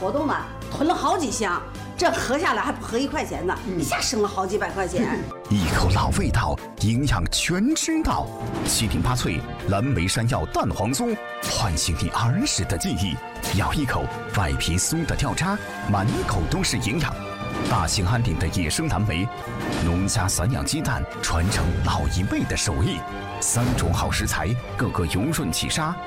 活动呢，囤了好几箱，这合下来还不合1块钱呢，一下省了好几百块钱。 一口老味道，营养全知道。7鼎8脆蓝莓山药蛋黄酥，唤醒你儿时的记忆。咬一口，外皮酥的掉渣，满口都是营养。大兴安岭的野生蓝莓，农家散养鸡蛋，传承老一辈的手艺。3种好食材，个个油润起沙。